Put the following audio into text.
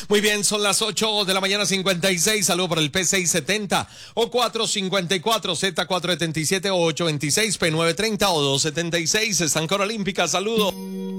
Muy bien, son las 8 de la mañana 56. Saludo para el P670 o 454 Z477 o 826 P930 o 276. Estancora Olímpica. Saludo.